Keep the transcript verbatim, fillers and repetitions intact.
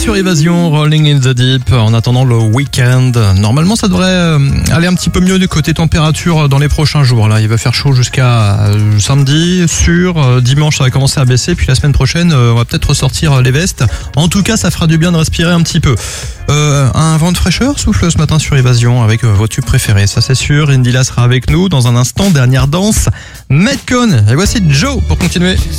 sur Évasion, Rolling in the Deep. En attendant le week-end, normalement ça devrait aller un petit peu mieux du côté température dans les prochains jours. Là, il va faire chaud jusqu'à samedi, sûr. Dimanche, ça va commencer à baisser. Puis la semaine prochaine, on va peut-être ressortir les vestes. En tout cas, ça fera du bien de respirer un petit peu. Euh, un vent de fraîcheur souffle ce matin sur Évasion avec vos tubes préférés, ça c'est sûr. Indila sera avec nous dans un instant. Dernière danse, Metcon. Et voici Joe pour continuer.